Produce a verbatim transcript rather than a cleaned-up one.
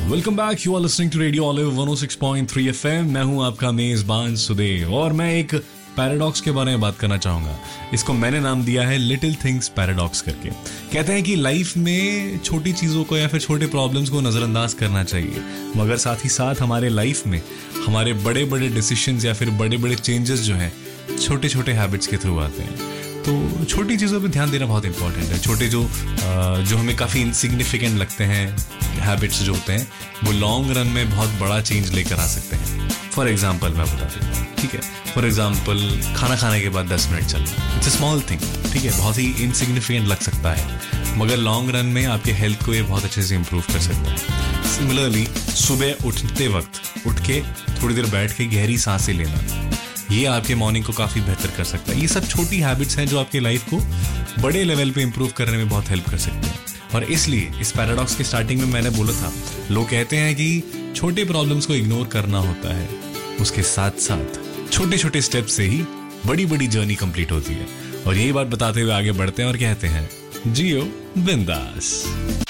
Welcome back, you are listening to radio olive one O six point three F M. मैं हूं आपका मेजबान सुदेव और मैं एक पैराडॉक्स के बारे में बात करना चाहूंगा। इसको मैंने नाम दिया है लिटिल थिंग्स पैराडॉक्स करके। कहते हैं कि लाइफ में छोटी चीज़ों को या फिर छोटे प्रॉब्लम्स को नज़रअंदाज करना चाहिए, मगर साथ ही साथ हमारे लाइफ में हमारे बड़े बड़े डिसीजंस या फिर बड़े बड़े चेंजेस जो हैं छोटे छोटे हैबिट्स के थ्रू आते हैं। तो छोटी चीज़ों पे ध्यान देना बहुत इंपॉर्टेंट है। छोटे जो जो हमें काफ़ी इनसिग्निफिकेंट लगते हैं हैबिट्स जो होते हैं, वो लॉन्ग रन में बहुत बड़ा चेंज लेकर आ सकते हैं। फॉर एग्जाम्पल मैं बता देता हूँ, ठीक है। फॉर एग्जाम्पल खाना खाने के बाद दस मिनट चलना, इट्स अ स्मॉल थिंग, ठीक है, बहुत ही इनसिग्निफिकेंट लग सकता है, मगर लॉन्ग रन में आपके हेल्थ को ये बहुत अच्छे से इम्प्रूव कर सकता है। सिमिलरली सुबह उठते वक्त उठ के थोड़ी देर बैठ के गहरी सांसें लेना, ये आपके मॉर्निंग को काफ़ी बेहतर कर सकता है। ये सब छोटी हैबिट्स हैं जो आपकी लाइफ को बड़े लेवल पे इम्प्रूव करने में बहुत हेल्प कर सकते हैं। और इसलिए इस पैराडॉक्स के स्टार्टिंग में मैंने बोला था, लोग कहते हैं कि छोटे प्रॉब्लम्स को इग्नोर करना होता है, उसके साथ साथ छोटे छोटे स्टेप से ही बड़ी बड़ी जर्नी कंप्लीट होती है। और यही बात बताते हुए आगे बढ़ते हैं और कहते हैं, जियो बिंदास।